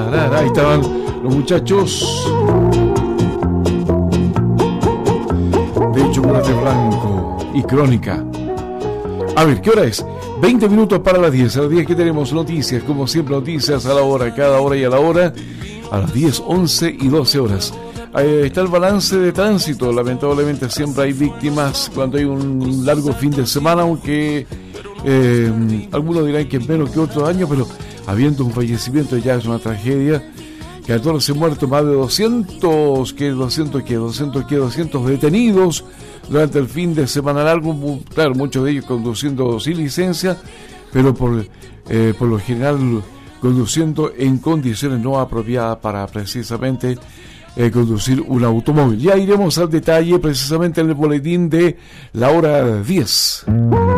Ahí estaban los muchachos de Chocolate Blanco y Crónica. A ver, ¿qué hora es? 20 minutos para las 10. A las 10 que tenemos noticias, como siempre, noticias a la hora, cada hora y a la hora. A las 10, 11 y 12 horas. Está el balance de tránsito. Lamentablemente siempre hay víctimas cuando hay un largo fin de semana, aunque algunos dirán que es menos que otros años, pero habiendo un fallecimiento ya es una tragedia. 14 muertos, más de 200 detenidos durante el fin de semana largo. Claro, muchos de ellos conduciendo sin licencia, pero por lo general conduciendo en condiciones no apropiadas para precisamente conducir un automóvil. Ya iremos al detalle precisamente en el boletín de la hora 10.